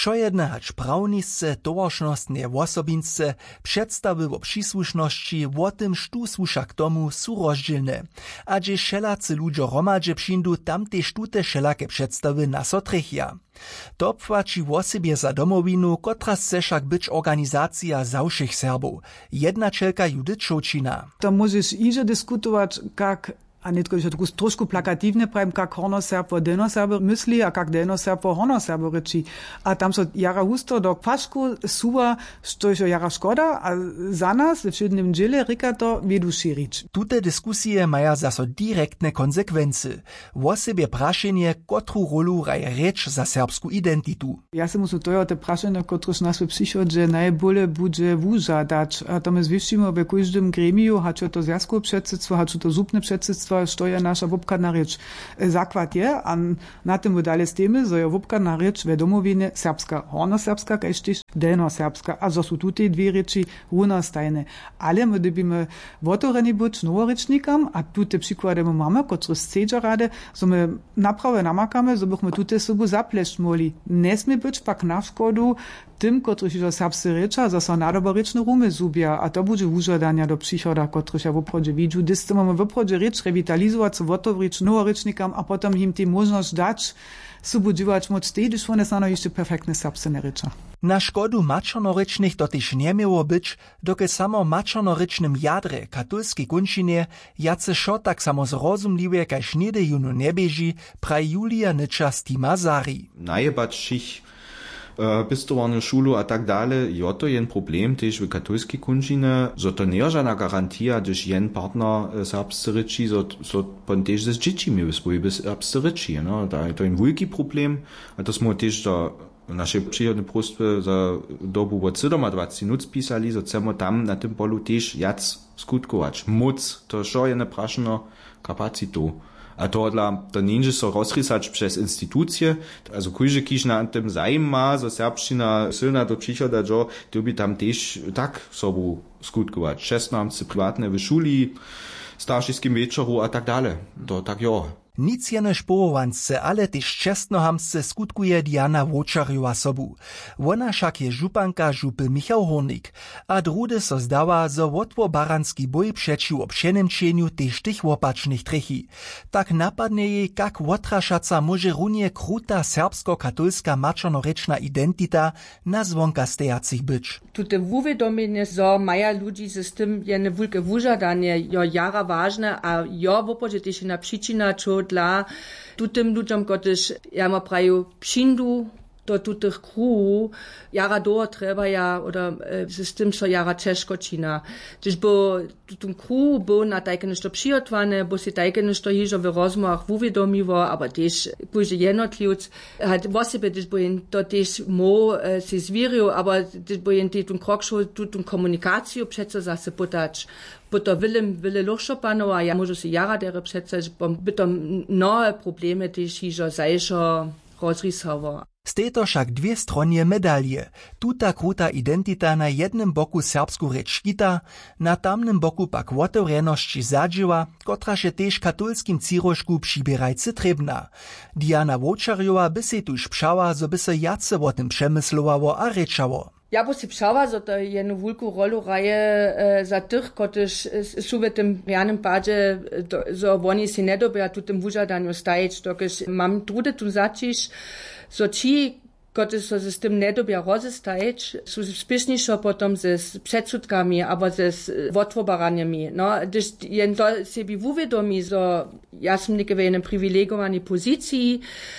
Všojedne hač prawnisce, towaršnostne wosobince, předstawy o przysłušności, o tym, sztu słuša k tomu, su rozdzielne. A dže šelacy ludzie hromadźe přindu, tam tež tute šelake předstawy nasotrechja. To obchwaci wosebje za domowinu, kotra chce však być organizacja zawszych Serbów. Jednačelka Judith Šočina. To możesz iże dyskutować, jak a netko je tako trošku plakativne pravim, kak Hornoserb o Delnoserbu misli, a kak Delnoserb o Hornoserbu reči. A tam so jara husto do pašku suva, što je jara škoda, a za nas, v všednem džele, reka to vedu širič. Tute diskusije maja zaso direktne konsekvence. Wosebje prašenje, kotru rolu raje reč za serbsku identitu. Ja se musu tojo te prašenje, kotrož nas v přichodže najbolje budže vúža dać. A to my zviščimo v každém gremiju, hačo to zjazkovo předsedstvo, hačo to zupne předsedstvo, što je naša wopkadna reč. Zakład je, a na tym dalej stemy, że je wopkadna reč w domowine serbska, hornoserbska, kajž też delnoserbska, a że są tutaj dwie reči runostajne. Ale my dobimy otvoreni być noworečnikam, a tute przykłady my mamy, które chcedza rade, że my naprawę namakamy, że byśmy tutaj sobie zapleść mogli. Nie smie być pak na szkodu tym, którzy już serbscy recza, że są nadoboryczne rumy zubia, a to będzie wużadania do przychoda, których ja w oprodzie widzę, gdyż to mamy w oprodzie recz rewitalizować, co otworzyć noworycznikom, a potem im tę możliwość dać, subudziwać moc tej, gdyż one są jeszcze perfektne serbscy recza. Na szkodu mačornorečnych to tyž niemiało być, doke samo mačornorečnym jadre katolskiej kunčinie jace šo tak samo zrozumliwe kajž nide junu nebieži, praj Julia Nycza z Tima Zari. Najebać sich pistowarnu šulu a tak dalej, jo to jen problem też w katolskiej kunčine, że to nie jest żadna garantia, gdyż jen partner serbscy ryczy, so pan też z dziećmi wyspoje serbscy ryczy, no, to jest wielki problem, a to smo też do nasze przychodne prostwy za dobu od 27 minut spisali, że chcemy tam na tym polu też jac skutkować, moc, to šo je naprašeno kapacitu. A to nie jest so rozrysać przez instytucje, also kujże kiż na tym zajem ma, że serbszczyna silna do przychoda, że to by tam też tak sobą skutkować. 16 prywatne w szuli, starskim wieczoru a tak dalej. To tak jo. Nic jene šporowance, ale tež čestnohamsce skutkuje Diana Vočarjova sobu. Ona však je županka župy Michał Hornik, a drude so zdawa, zo wotwo baranski boj přečiw obšenemčenju tež tych łopačnych trechi. Tak napadne jej, kak wotrašaca może runie kruta serbsko-katolska mačornorečna identita na zvonka stejacich być. Tute uvědomění, zo maja ludzi z tym jene wulke wužadanie, jo jara ważne, a jo wopodzie tež na przyčina, čo dla tutym ludziom, kotryż ja ma praju přindu do tutych kruhu, jara doho treba ja, oder z tym, co jara češkočina. Gdyż bo tutym kruhu bo na tajke nešto přijotwane, bo si tajke nešto hižo w rozmowach uvědomivo, aber też pójdzie jednotliwc, hat wosebe, gdyż bo jen to też mo si zwiriu, aber gdyż bo jen tutym krokšo, tutym komunikaciju přece zase potać. Bo to wyle luchšo panowa, ja môžu si jara dere přece, bo by to mnohé problemy też hižo zajšo rozrysovo. Z tejto však dwie stronie medalje. Tuta kruta identita na jednym boku serbsku reč škita, na tamnym boku pak otevrenosći zadživa, kotraž je tež katolskim cirošku přibierajce trebna. Diana Vočarjova by se tuž pšała, zo by se jace o tym przemyslowało a rečało. Ja bo si pšała, zo to jednu wulku rolu raje za tych, kotryż su w tym reanym padzie, zo oni si nedobia tu tym wužadanju stajeć, dokež mam trude tu začiš, so ci, kotryż so z tym nedobia rozestajeć, su spiešniejšo potom ze předsudkami, abo ze otwobaraniami. No, gdyż jen to sebi uvědomí, zo ja sam neke v jednej privilegovanej poziciji,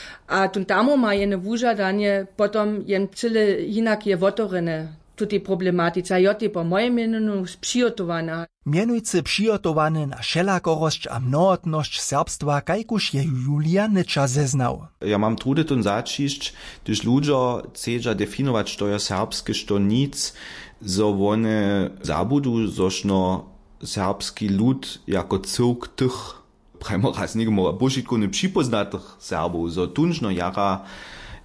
a tu tamo ma jene wužadanie, potom jen cyle jinak je otvorene tutej problematice, a jote po mojem mieneniu přijotowana. Mienujcy přijotowane na šelakorošć a mnohotnosć serbstwa, kajkuž je Julia Nycza zeznał. Ja mam trudy tun začišć, gdyż ludzie chcedza definować, što je serbskie, što nic, zo one zabudu, zošno serbski lud jako cyłk tych prajmo raz niegmo požitku ne připoznatych Serbów, zo tunžno jara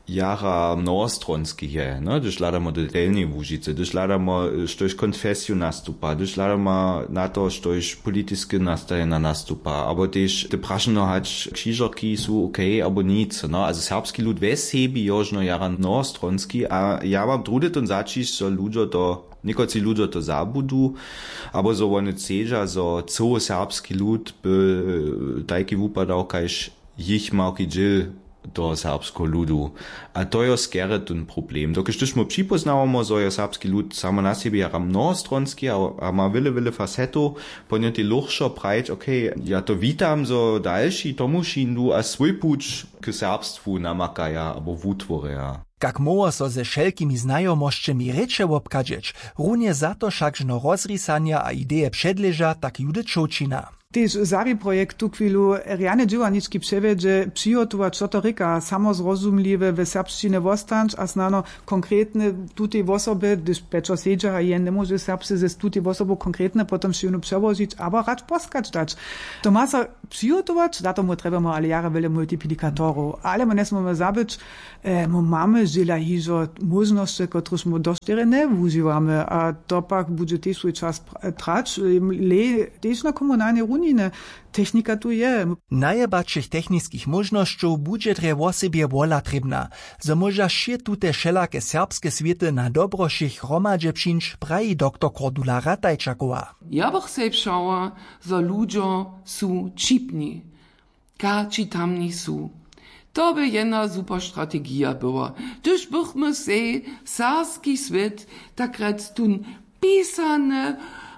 jara mnohostronski je, no, gdyż ladamo do delnej Łužice, gdyż ladamo, štož konfesiju nastupa, gdyż ladamo na to, štož politiske nastajena nastupa, abo też te prašeno hać krzyżorki są okej, abo nic, no, also serbski lud wes hebi jożno jara mnohostronski, a ja mam trudy ton začiš, so ludzo to Niekoci ludzie to zabudu, aber so one ceža, so cały serbski lud by taki wupadał, kajż jich małki dżil do serbskiego ludu. A to jest skiery ten problem. Dokąd też my przypoznawamy, że jest serbski lud samo na siebie jara mnohostronski, a ma wiele facetu, ponieważ ty luchszo prajć, okej, ja to witam, że dalszy tomu szyndu, a swój pucz k serbstwu namakaja, albo wutworeja. Kak moło so ze wszelkimi znajomosćemi reče obkadžeć, runie za to všakžno rozrisania a ideje předleža, tak jude čočina. Tež Zari projekt tu chwilu Riane Dziewaniczki przewiedzie przygotować, co to ryka, samozrozumliwe w serbszczynie wostanć, a znano konkretne tutaj osoby, gdyż Peczo Sedzia, a jen nie może serbscy ze tutaj osoby konkretne potem się przewozić, aber racz poskać dać. To ma się przygotować, za to mu trzeba ale jara wiele multiplikatorów, ale my nie możemy zabyć, my mamy żyla hiżo możności, których my do sztyry nie używamy, a to pak będzie też swój czas trać, le też na komunalnej runine. Technika tu je. Najebačich technických možnošćov bude dre osebie wola trebna, zo moža še tute šelake serbske svete na dobrošich hromadže přinč, praji doktor Cordula Ratajčakova. Ja bych se všała, zo ludzie su čipni, či tamni su. To by jedna super strategia była. Gdyż bychmy se sarski svet takrat tun pisane,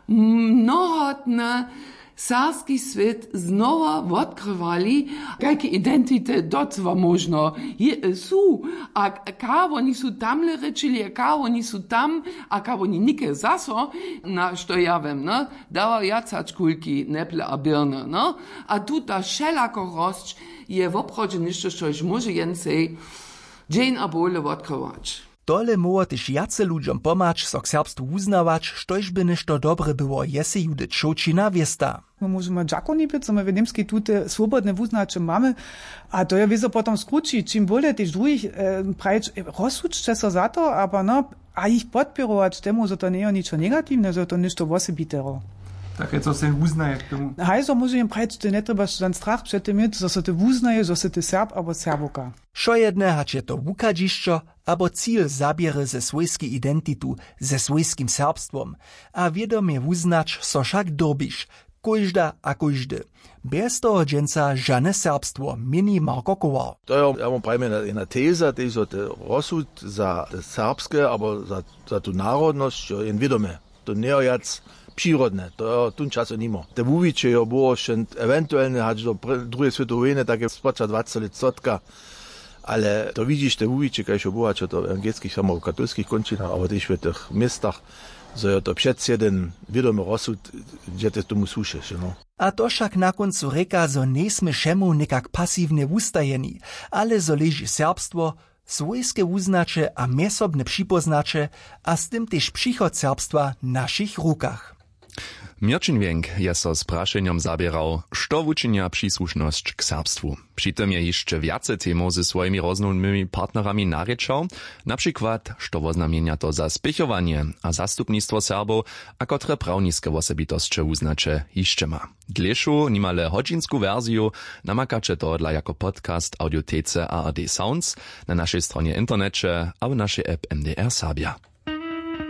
mnohotne, sarski svet znova odkrivali, kakve identite docva možno su, a kao oni su tamle rečili, a kao oni su tam, a kao oni nike zaso, na što ja vem, no, dava jacač kulki, neple a birne, no, a tu ta šelakorost je v obchodže ništo, što još može jen sej, džen a bole odkrivač. Tole moło też jace ludziom pomać, so k serbstwu uznawać, štož by nešto dobre było, jesi jude čočina wiesta. My możemy dżakoni być, my w niemskiej tutaj swobodne wuznacze mamy, a to ja wiedzę potem skróci, czym wolę też drugich prajeć, rozsudźcie so za to, aber no, a ich podpirować temu, że to nie jest nic negatywne, że to ništo osobitego. Tak, co se uznaje k tomu. Hajzo może im prajeć, że nie trzeba ten strach przed tym mieć, że se ty uznaje, że se ty Serb albo Serbuka. Šo jedne hače to wukadzišćo, abo cíl zabierze ze swojskiej identitu, ze swojskim serbstwom, a wiedomie wuznać, so však dobiš, kojžda a kojždy. Bez toho dženca žane serbstvo, mini Marko Kovar. To je, ja mam prawie jedna teza, to jest rozsud za serbskie, albo za tu narodność, jen wiadome. To nie jest przyrodne, to tu czasu nie ma. Te wuwicze je było jeszcze ewentualnie, hać do drugiej światowej wojny, takie 20 lat sotka, ale to widzisz, te wuwicze, kaj się było, czy to w angielskich, samo w katolskich kończynach, ale też w tych miastach, so je to przed jeden wiadomy rozsud, gdzie ty tomu słuchasz, no. A to však na koncu reka, zo nesme šemu nekak pasivne wustajeni, ale zo leži serbstvo, swojskie wuznacze a mesobne przypoznacze, a z tym też przychod serbstwa w naszych rukach. Mirčin Wienk je so z prašenjom zabierał, što wuczynia przysłuszność k serbstwu. Przy tym je jeszcze wiace temu ze swoimi roznowymi partnerami naryczał, na przykład, što oznamienia to za spěchowanie a zastupnictwo Serbów, a kotre prawniskie osobitości uznacze jeszcze ma. Gleszu nimale hodžinsku wersju namakače to dla jako podcast audiotece ARD Sounds na naszej stronie internecie a w naszej app MDR Serbia.